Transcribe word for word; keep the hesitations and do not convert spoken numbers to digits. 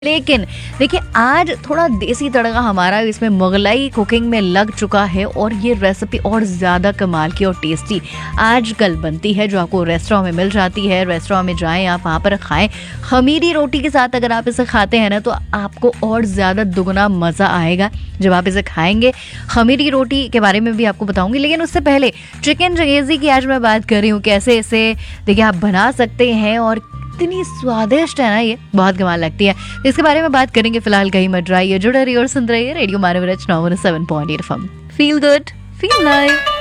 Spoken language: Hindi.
लेकिन देखिए आज थोड़ा देसी तड़का हमारा इसमें मुगलाई कुकिंग में लग चुका है और ये रेसिपी और ज़्यादा कमाल की और टेस्टी आजकल बनती है, जो आपको रेस्टोरेंट में मिल जाती है। रेस्टोरेंट में जाएं आप, वहाँ पर खाएं खमीरी रोटी के साथ। अगर आप इसे खाते हैं ना तो आपको और ज़्यादा दुगना मज़ा आएगा जब आप इसे खाएंगे। खमीरी रोटी के बारे में भी आपको बताऊंगी, लेकिन उससे पहले चिकन चंगेज़ी की आज मैं बात कर रही हूँ। कैसे इसे देखिए आप बना सकते हैं और इतनी स्वादिष्ट है ना, ये बहुत कमाल लगती है। इसके बारे में बात करेंगे। फिलहाल कहीं मत जाइए, जुड़े रहिए और सुन रहिए रेडियो मानव रचना seven point eight F M. Feel good, feel live.